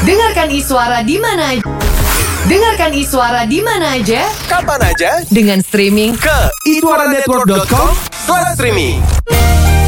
Dengarkan Iswara di mana aja. Dengarkan Iswara di mana aja, kapan aja, dengan streaming ke iswaranetwork.com/streaming.